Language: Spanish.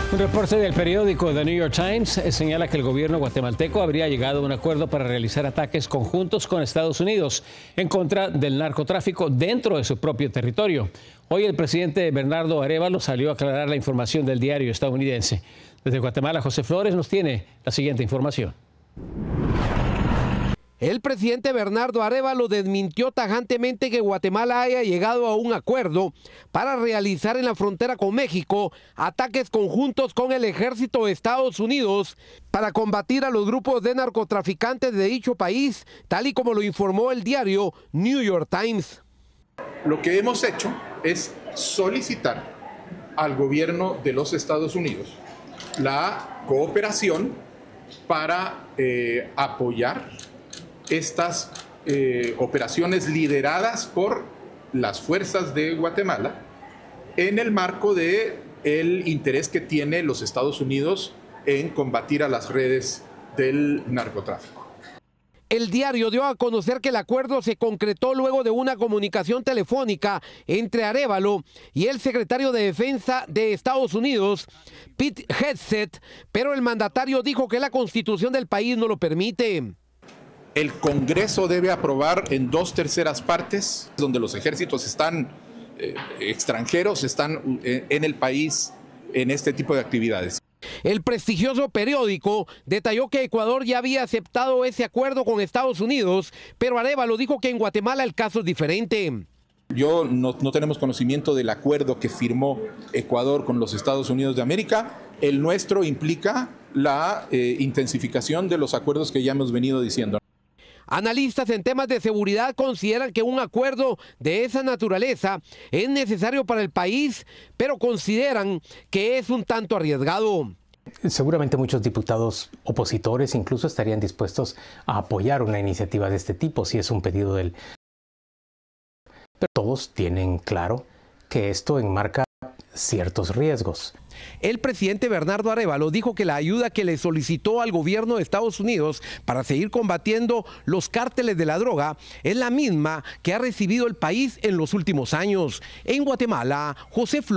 Un reporte del periódico The New York Times señala que el gobierno guatemalteco habría llegado a un acuerdo para realizar ataques conjuntos con Estados Unidos en contra del narcotráfico dentro de su propio territorio. Hoy el presidente Bernardo Arévalo salió a aclarar la información del diario estadounidense. Desde Guatemala, José Flores nos tiene la siguiente información. El presidente Bernardo Arévalo desmintió tajantemente que Guatemala haya llegado a un acuerdo para realizar en la frontera con México ataques conjuntos con el ejército de Estados Unidos para combatir a los grupos de narcotraficantes de dicho país, tal y como lo informó el diario New York Times. Lo que hemos hecho es solicitar al gobierno de los Estados Unidos la cooperación para apoyar estas operaciones lideradas por las fuerzas de Guatemala en el marco del interés que tiene los Estados Unidos en combatir a las redes del narcotráfico. El diario dio a conocer que el acuerdo se concretó luego de una comunicación telefónica entre Arévalo y el secretario de Defensa de Estados Unidos, Pete Hegseth, pero el mandatario dijo que la Constitución del país no lo permite. El Congreso debe aprobar en 2/3 partes, donde los ejércitos están extranjeros, están en el país en este tipo de actividades. El prestigioso periódico detalló que Ecuador ya había aceptado ese acuerdo con Estados Unidos, pero Arévalo dijo que en Guatemala el caso es diferente. No tenemos conocimiento del acuerdo que firmó Ecuador con los Estados Unidos de América. El nuestro implica la intensificación de los acuerdos que ya hemos venido diciendo. Analistas en temas de seguridad consideran que un acuerdo de esa naturaleza es necesario para el país, pero consideran que es un tanto arriesgado. Seguramente muchos diputados opositores incluso estarían dispuestos a apoyar una iniciativa de este tipo si es un pedido del... Pero todos tienen claro que esto enmarca ciertos riesgos. El presidente Bernardo Arévalo dijo que la ayuda que le solicitó al gobierno de Estados Unidos para seguir combatiendo los cárteles de la droga es la misma que ha recibido el país en los últimos años. En Guatemala, José Flores.